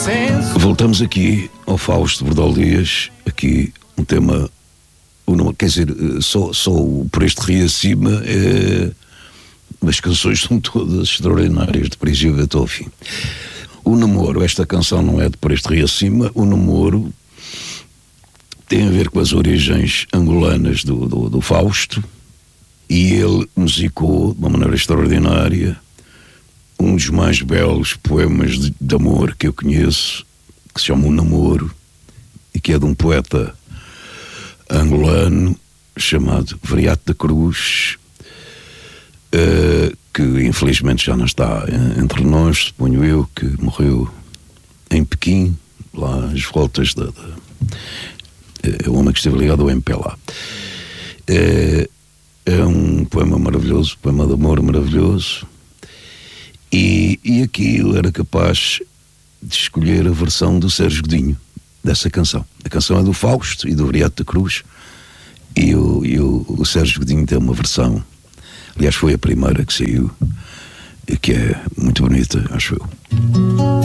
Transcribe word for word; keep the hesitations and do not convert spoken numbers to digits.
Voltamos aqui ao Fausto Bordal Dias, aqui um tema, quer dizer, só, só por este rio acima, é, as canções são todas extraordinárias, de princípio até ao fim. O namoro, esta canção não é de por este rio acima, o namoro tem a ver com as origens angolanas do, do, do Fausto, e ele musicou de uma maneira extraordinária um dos mais belos poemas de, de amor que eu conheço, que se chama O Namoro, e que é de um poeta angolano chamado Veriato da Cruz, uh, que infelizmente já não está entre nós, suponho eu, que morreu em Pequim, lá às voltas da... da é o homem que esteve ligado ao M P L A. É, é um poema maravilhoso, um poema de amor maravilhoso, e, e aqui eu era capaz de escolher a versão do Sérgio Godinho dessa canção. A canção é do Fausto e do Veriato da Cruz, e, o, e o, o Sérgio Godinho tem uma versão, aliás foi a primeira que saiu, e que é muito bonita, acho eu.